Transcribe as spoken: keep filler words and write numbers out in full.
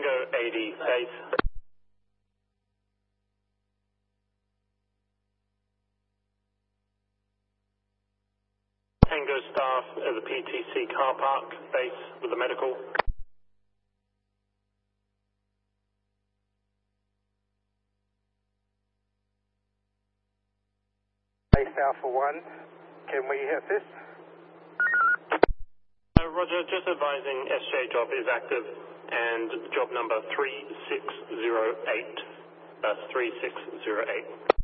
Tango eighty, base. Tango staff at the P T C car park, base with the medical. Base Alpha one, can we assist? Uh, Roger, just advising S J job is active and job number three six zero eight. That's three six zero eight.